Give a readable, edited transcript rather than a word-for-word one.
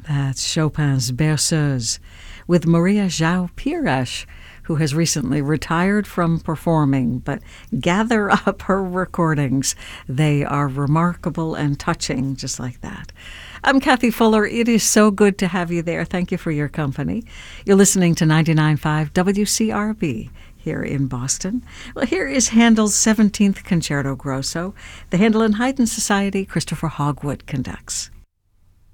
That's Chopin's Berceuse with Maria João Pires, who has recently retired from performing, but gather up her recordings. They are remarkable and touching, just like that. I'm Kathy Fuller. It is so good to have you there. Thank you for your company. You're listening to 99.5 WCRB here in Boston. Well, here is Handel's 17th Concerto Grosso. The Handel and Haydn Society, Christopher Hogwood conducts.